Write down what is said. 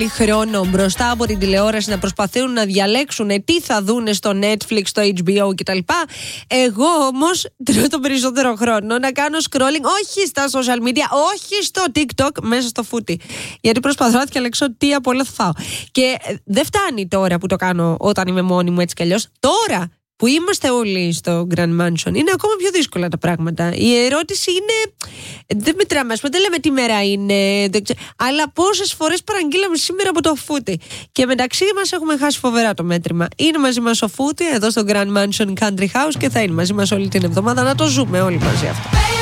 χρόνο μπροστά από την τηλεόραση να προσπαθούν να διαλέξουν τι θα δούνε στο Netflix, στο HBO κτλ. Εγώ όμως τρώω τον περισσότερο χρόνο να κάνω scrolling, όχι στα social media, όχι στο TikTok, μέσα στο φούτι. Γιατί προσπαθώ να διαλέξω τι από όλα θα φάω. Και δεν φτάνει τώρα που το κάνω όταν είμαι μόνη μου έτσι κι αλλιώς. Τώρα που είμαστε όλοι στο Grand Mansion, είναι ακόμα πιο δύσκολα τα πράγματα. Η ερώτηση είναι, δεν μετράμε, δεν λέμε τι μέρα είναι, αλλά πόσες φορές παραγγείλαμε σήμερα από το φούτι. Και μεταξύ μας έχουμε χάσει φοβερά το μέτρημα. Είναι μαζί μας ο φούτι εδώ στο Grand Mansion Country House και θα είναι μαζί μας όλη την εβδομάδα να το ζούμε όλοι μαζί αυτό.